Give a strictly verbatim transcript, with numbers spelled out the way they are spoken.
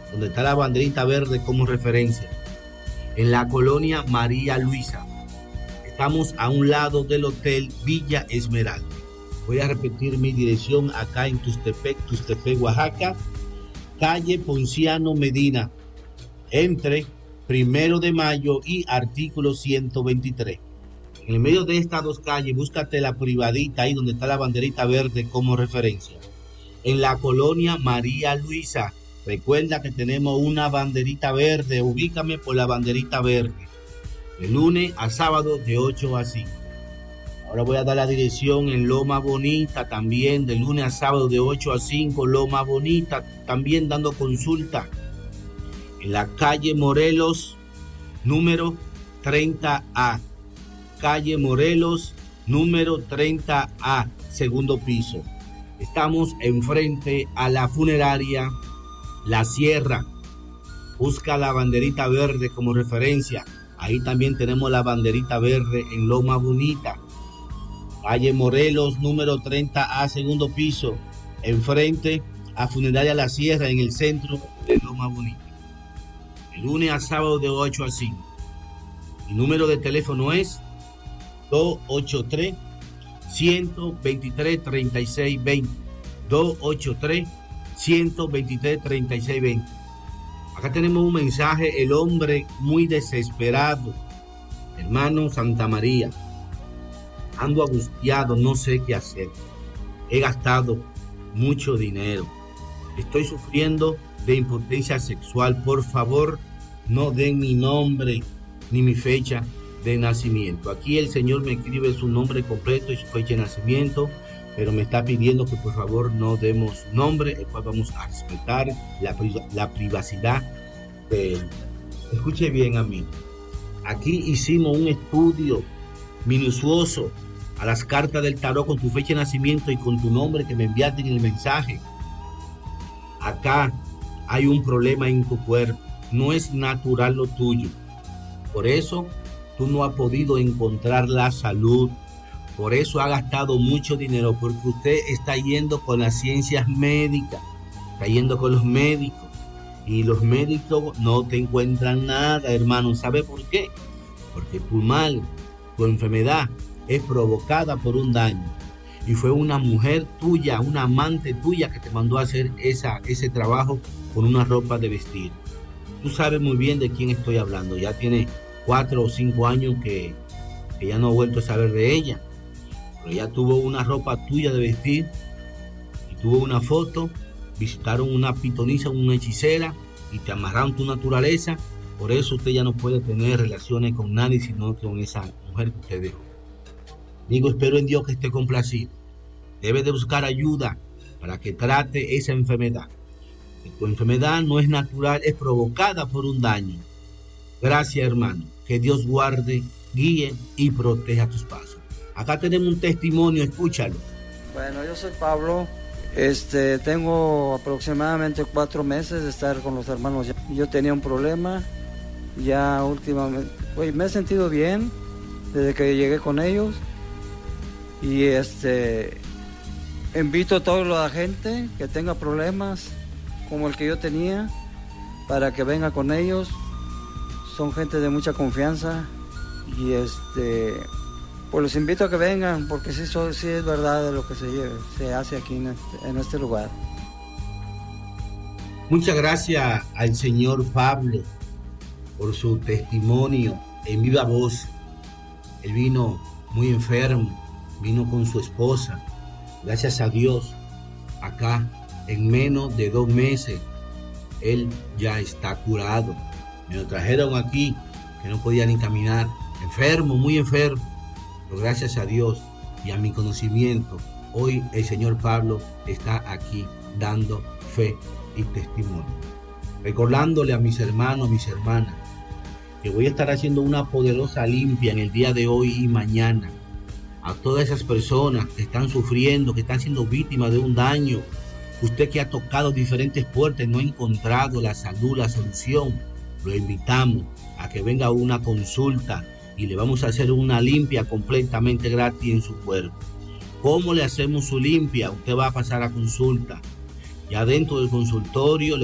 donde está la banderita verde como referencia, en la colonia María Luisa. Estamos a un lado del Hotel Villa Esmeralda. Voy a repetir mi dirección acá en Tustepec, Tustepec, Oaxaca, calle Ponciano Medina, entre Primero de Mayo y artículo ciento veintitrés. En el medio de estas dos calles, búscate la privadita ahí donde está la banderita verde como referencia. En la colonia María Luisa, recuerda que tenemos una banderita verde, ubícame por la banderita verde. De lunes a sábado de ocho a cinco. Ahora voy a dar la dirección en Loma Bonita también, de lunes a sábado de ocho a cinco, Loma Bonita, también dando consulta. En la calle Morelos, número treinta A. Calle Morelos, número treinta A, segundo piso. Estamos enfrente a la funeraria La Sierra. Busca la banderita verde como referencia. Ahí también tenemos la banderita verde en Loma Bonita. Calle Morelos, número treinta A, segundo piso. Enfrente a funeraria La Sierra, en el centro de Loma Bonita. De lunes a sábado de ocho a cinco. Mi número de teléfono es dos ocho tres, uno dos tres, tres seis dos cero. dos ocho tres, uno dos tres, tres seis dos cero. Acá tenemos un mensaje, el hombre muy desesperado. Hermano Santa María, ando angustiado, no sé qué hacer. He gastado mucho dinero. Estoy sufriendo de impotencia sexual. Por favor, no den mi nombre ni mi fecha de nacimiento. Aquí el Señor me escribe su nombre completo y su fecha de nacimiento, pero me está pidiendo que por favor no demos su nombre, el cual vamos a respetar la, la privacidad de él. Escuche bien a mí. Aquí hicimos un estudio minucioso a las cartas del tarot con tu fecha de nacimiento y con tu nombre que me enviaste en el mensaje. Acá hay un problema en tu cuerpo. No es natural lo tuyo. Por eso tú no has podido encontrar la salud. Por eso ha gastado mucho dinero, porque usted está yendo con las ciencias médicas, está yendo con los médicos, y los médicos no te encuentran nada, hermano. ¿Sabe por qué? Porque tu mal, tu enfermedad es provocada por un daño, y fue una mujer tuya, una amante tuya que te mandó a hacer esa, ese trabajo con una ropa de vestir. Tú sabes muy bien de quién estoy hablando. Ya tiene cuatro o cinco años que, que ya no he vuelto a saber de ella. Pero ella tuvo una ropa tuya de vestir y tuvo una foto. Visitaron una pitonisa, una hechicera, y te amarraron tu naturaleza. Por eso usted ya no puede tener relaciones con nadie, sino con esa mujer que usted dejó. Digo, espero en Dios que esté complacido. Debe de buscar ayuda para que trate esa enfermedad. Tu enfermedad no es natural, es provocada por un daño. Gracias, hermano. Que Dios guarde, guíe y proteja tus pasos. Acá tenemos un testimonio, escúchalo. Bueno, yo soy Pablo. Este, tengo aproximadamente cuatro meses de estar con los hermanos. Yo tenía un problema, ya últimamente, pues, me he sentido bien desde que llegué con ellos. Y este, invito a toda la gente que tenga problemas como el que yo tenía, para que venga con ellos. Son gente de mucha confianza y este, pues los invito a que vengan, porque sí, sí es verdad de lo que se, se hace aquí en este, en este lugar. Muchas gracias al señor Pablo por su testimonio en viva voz. Él vino muy enfermo, vino con su esposa. Gracias a Dios, acá en menos de dos meses, él ya está curado. Me lo trajeron aquí, que no podía ni caminar, enfermo, muy enfermo. Pero gracias a Dios y a mi conocimiento, hoy el señor Pablo está aquí dando fe y testimonio. Recordándole a mis hermanos, mis hermanas, que voy a estar haciendo una poderosa limpia en el día de hoy y mañana. A todas esas personas que están sufriendo, que están siendo víctimas de un daño. Usted que ha tocado diferentes puertas y no ha encontrado la salud, la solución, lo invitamos a que venga a una consulta y le vamos a hacer una limpia completamente gratis en su cuerpo. ¿Cómo le hacemos su limpia? Usted va a pasar a consulta. Ya dentro del consultorio le